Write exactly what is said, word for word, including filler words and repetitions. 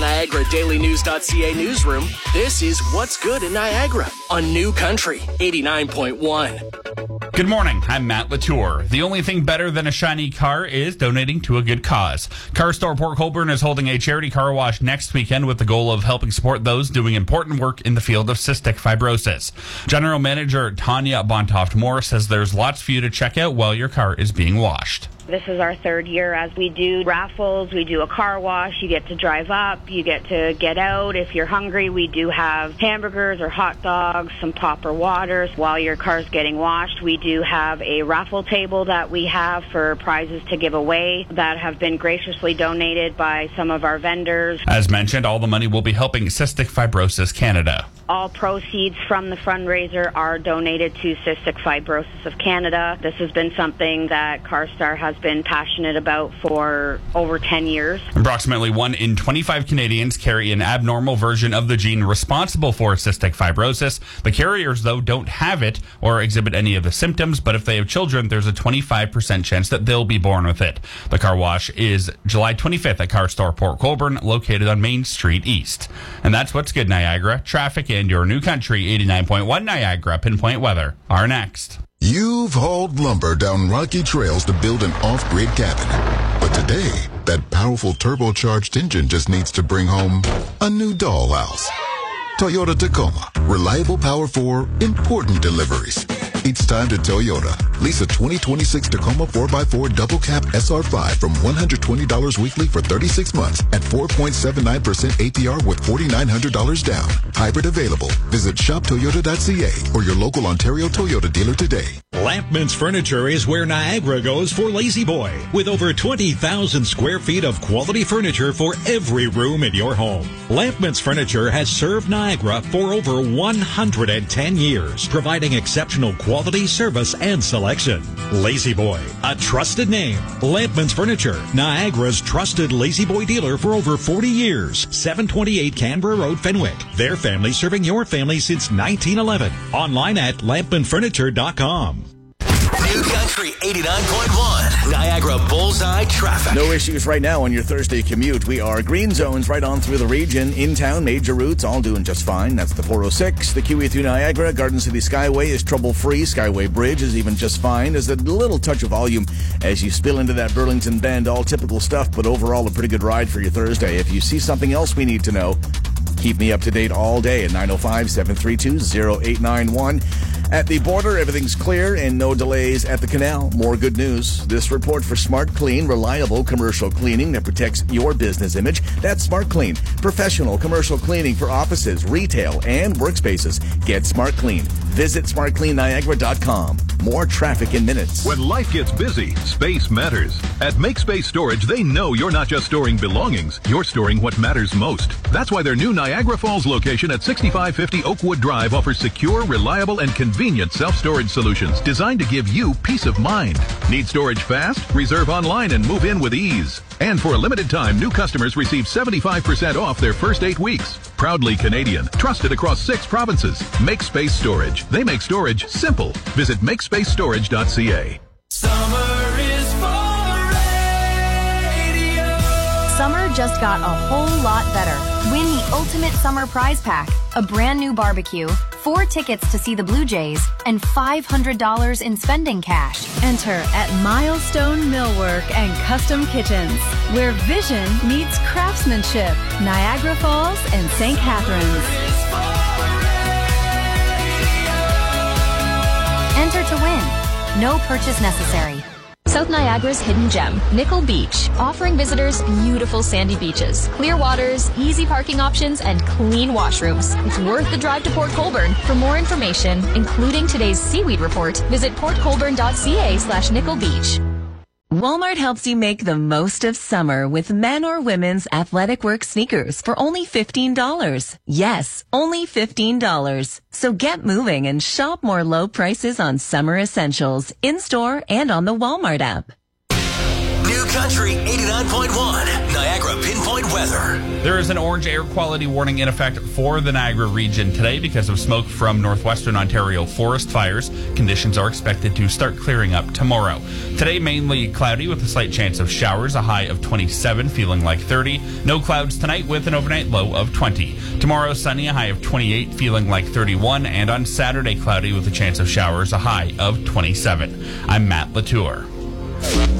Niagara Daily News dot C A newsroom, this is What's Good in Niagara on New Country eighty-nine point one. Good morning, I'm Matt Latour. The only thing better than a shiny car is donating to a good cause. Car Store Port Colborne is holding a charity car wash next weekend with the goal of helping support those doing important work in the field of cystic fibrosis. General Manager Tanya Bontoft-Moore says there's lots for you to check out while your car is being washed. This is our third year as we do raffles, we do a car wash, you get to drive up, you get to get out. If you're hungry, we do have hamburgers or hot dogs, some pop or waters while your car's getting washed. We do have a raffle table that we have for prizes to give away that have been graciously donated by some of our vendors. As mentioned, all the money will be helping Cystic Fibrosis Canada. All proceeds from the fundraiser are donated to Cystic Fibrosis of Canada. This has been something that CarStar has been passionate about for over ten years. Approximately one in twenty-five Canadians carry an abnormal version of the gene responsible for cystic fibrosis. The carriers, though, don't have it or exhibit any of the symptoms, but if they have children, there's a twenty-five percent chance that they'll be born with it. The car wash is July twenty-fifth at Car Store Port Colborne, located on Main Street East. And that's What's Good Niagara. Traffic and your New Country eighty-nine point one Niagara Pinpoint Weather are next. You've hauled lumber down rocky trails to build an off-grid cabin. But today, that powerful turbocharged engine just needs to bring home a new dollhouse. Toyota Tacoma. Reliable power for important deliveries. It's time to Toyota. Lease a twenty twenty-six Tacoma four by four double cab S R five from one hundred twenty dollars weekly for thirty-six months at four point seven nine percent A P R with four thousand nine hundred dollars down. Hybrid available. Visit shop toyota dot c a or your local Ontario Toyota dealer today. Lampman's Furniture is where Niagara goes for Lazy Boy, with over twenty thousand square feet of quality furniture for every room in your home. Lampman's Furniture has served Niagara for over one hundred ten years, providing exceptional quality, service, and selection. Lazy Boy, a trusted name. Lampman's Furniture, Niagara's trusted Lazy Boy dealer for over forty years. seven twenty-eight Canberra Road, Fenwick. Their family serving your family since nineteen eleven. Online at lampman furniture dot com. New Country eighty-nine point one, Niagara Bullseye Traffic. No issues right now on your Thursday commute. We are green zones right on through the region. In town, major routes all doing just fine. That's the four oh six, the Q E through Niagara. Garden City Skyway is trouble-free. Skyway Bridge is even just fine. There's a little touch of volume as you spill into that Burlington Bend. All typical stuff, but overall a pretty good ride for your Thursday. If you see something else we need to know, keep me up to date all day at nine oh five, seven three two, oh eight nine one. At the border, everything's clear and no delays at the canal. More good news. This report for Smart Clean, reliable commercial cleaning that protects your business image. That's Smart Clean, professional commercial cleaning for offices, retail, and workspaces. Get Smart Clean. Visit smart clean niagara dot com. More traffic in minutes. When life gets busy, space matters. At Make Space Storage, they know you're not just storing belongings, you're storing what matters most. That's why their new Niagara Falls location at sixty-five fifty Oakwood Drive offers secure, reliable, and convenient self-storage solutions designed to give you peace of mind. Need storage fast? Reserve online and move in with ease. And for a limited time, new customers receive seventy-five percent off their first eight weeks. Proudly Canadian, trusted across six provinces. Make Space Storage. They make storage simple. Visit make space storage dot c a. Summer is for radio. Summer just got a whole lot better. Win the ultimate summer prize pack, a brand new barbecue, four tickets to see the Blue Jays, and five hundred dollars in spending cash. Enter at Milestone Millwork and Custom Kitchens, where vision meets craftsmanship. Niagara Falls and Saint Catharines. Enter to win. No purchase necessary. South Niagara's hidden gem, Nickel Beach, offering visitors beautiful sandy beaches, clear waters, easy parking options, and clean washrooms. It's worth the drive to Port Colborne. For more information, including today's seaweed report, visit port colborne dot c a slash nickel beach. Walmart helps you make the most of summer with men or women's athletic work sneakers for only fifteen dollars. Yes, only fifteen dollars. So get moving and shop more low prices on summer essentials in-store and on the Walmart app. New Country eighty-nine point one, Niagara Pinpoint point weather. There is an orange air quality warning in effect for the Niagara region today because of smoke from northwestern Ontario forest fires. Conditions are expected to start clearing up tomorrow. Today, mainly cloudy with a slight chance of showers, a high of twenty-seven, feeling like thirty. No clouds tonight with an overnight low of twenty. Tomorrow, sunny, a high of twenty-eight, feeling like thirty-one. And on Saturday, cloudy with a chance of showers, a high of twenty-seven. I'm Matt Latour.